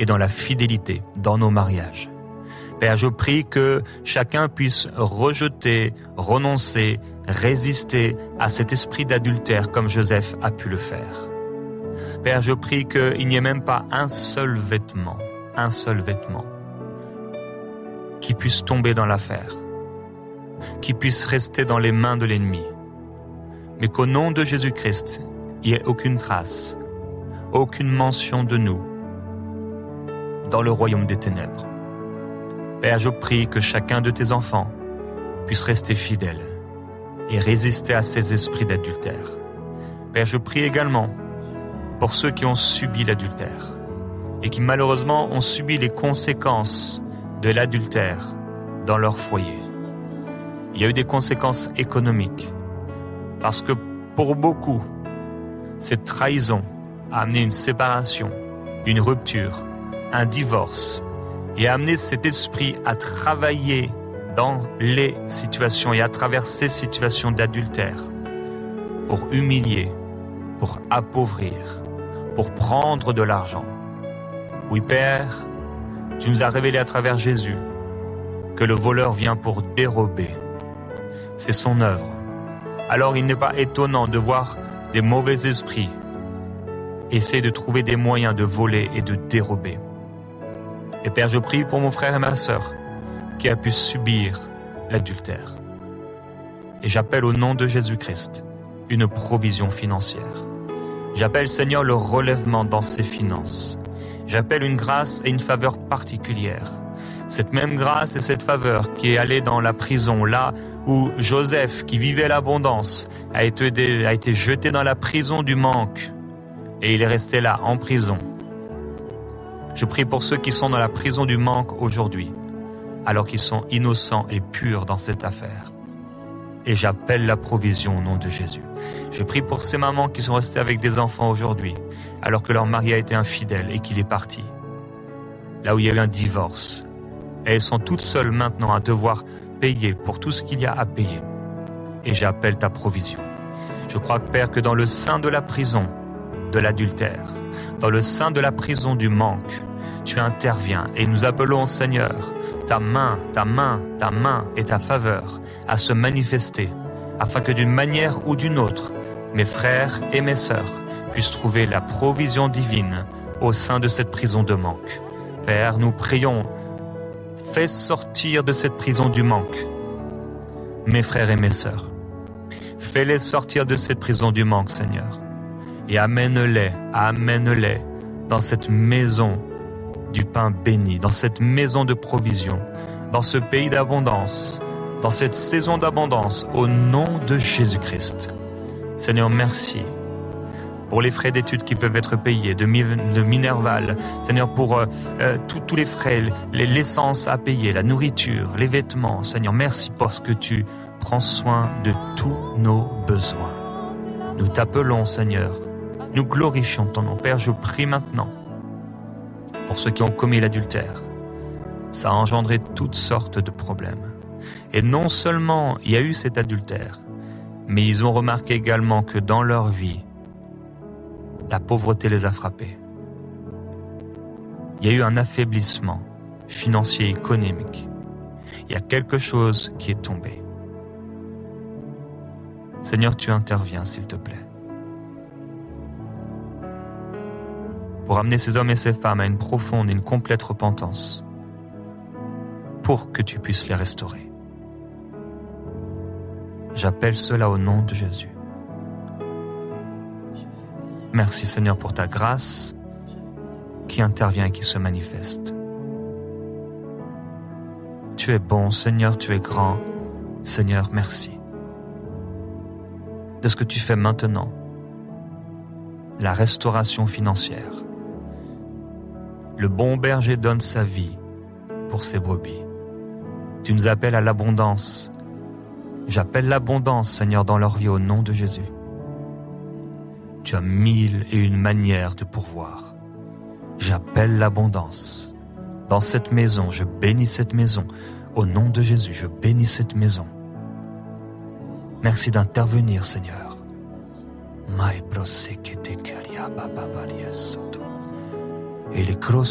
et dans la fidélité dans nos mariages. Père, je prie que chacun puisse rejeter, renoncer, résister à cet esprit d'adultère comme Joseph a pu le faire. Père, je prie qu'il n'y ait même pas un seul vêtement qui puisse tomber dans l'affaire, qui puisse rester dans les mains de l'ennemi, mais qu'au nom de Jésus-Christ, il n'y ait aucune trace, aucune mention de nous dans le royaume des ténèbres. Père, je prie que chacun de tes enfants puisse rester fidèle et résister à ces esprits d'adultère. Père, je prie également pour ceux qui ont subi l'adultère et qui malheureusement ont subi les conséquences de l'adultère dans leur foyer. Il y a eu des conséquences économiques parce que pour beaucoup, cette trahison a amené une séparation, une rupture, un divorce et a amené cet esprit à travailler dans les situations et à travers ces situations d'adultère pour humilier, pour appauvrir, pour prendre de l'argent. Oui, Père, tu nous as révélé à travers Jésus que le voleur vient pour dérober. C'est son œuvre. Alors il n'est pas étonnant de voir des mauvais esprits essayer de trouver des moyens de voler et de dérober. Et Père, je prie pour mon frère et ma sœur qui a pu subir l'adultère. Et j'appelle au nom de Jésus-Christ une provision financière. J'appelle, Seigneur, le relèvement dans ses finances. J'appelle une grâce et une faveur particulière. Cette même grâce et cette faveur qui est allée dans la prison, là où Joseph, qui vivait l'abondance, a été jeté dans la prison du manque. Et il est resté là, en prison. Je prie pour ceux qui sont dans la prison du manque aujourd'hui, alors qu'ils sont innocents et purs dans cette affaire. Et j'appelle la provision au nom de Jésus. Je prie pour ces mamans qui sont restées avec des enfants aujourd'hui, alors que leur mari a été infidèle et qu'il est parti. Là où il y a eu un divorce. Et elles sont toutes seules maintenant à devoir payer pour tout ce qu'il y a à payer. Et j'appelle ta provision. Je crois, Père, que dans le sein de la prison de l'adultère, dans le sein de la prison du manque, tu interviens et nous appelons, Seigneur, ta main et ta faveur à se manifester, afin que d'une manière ou d'une autre, mes frères et mes sœurs puissent trouver la provision divine au sein de cette prison de manque. Père, nous prions, fais sortir de cette prison du manque mes frères et mes sœurs. Fais-les sortir de cette prison du manque, Seigneur, et amène-les dans cette maison du pain béni, dans cette maison de provision, dans ce pays d'abondance, dans cette saison d'abondance, au nom de Jésus-Christ. Seigneur, merci pour les frais d'études qui peuvent être payés, de Minerval, Seigneur, pour tous les frais, l'essence à payer, la nourriture, les vêtements. Seigneur, merci parce que tu prends soin de tous nos besoins. Nous t'appelons, Seigneur, nous glorifions ton nom. Père, je prie maintenant pour ceux qui ont commis l'adultère. Ça a engendré toutes sortes de problèmes. Et non seulement il y a eu cet adultère, mais ils ont remarqué également que dans leur vie, la pauvreté les a frappés. Il y a eu un affaiblissement financier, économique. Il y a quelque chose qui est tombé. Seigneur, tu interviens, s'il te plaît, pour amener ces hommes et ces femmes à une profonde et une complète repentance, pour que tu puisses les restaurer. J'appelle cela au nom de Jésus. Merci, Seigneur, pour ta grâce qui intervient et qui se manifeste. Tu es bon, Seigneur, tu es grand. Seigneur, merci de ce que tu fais maintenant, la restauration financière. Le bon berger donne sa vie pour ses brebis. Tu nous appelles à l'abondance. J'appelle l'abondance, Seigneur, dans leur vie au nom de Jésus. Tu as 1001 manières de pourvoir. J'appelle l'abondance. Dans cette maison, je bénis cette maison. Au nom de Jésus, je bénis cette maison. Merci d'intervenir, Seigneur. Et les